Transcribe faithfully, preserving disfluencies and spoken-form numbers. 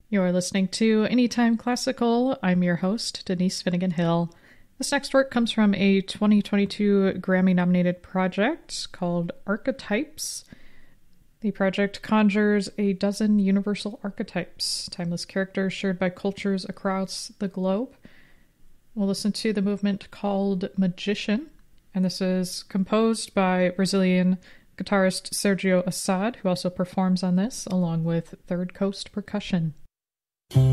You're listening to Anytime Classical. I'm your host, Denise Finnegan Hill. This next work comes from a twenty twenty-two Grammy-nominated project called Archetypes. The project conjures a dozen universal archetypes, timeless characters shared by cultures across the globe. We'll listen to the movement called Magician, and this is composed by Brazilian guitarist Sergio Assad, who also performs on this, along with Third Coast Percussion.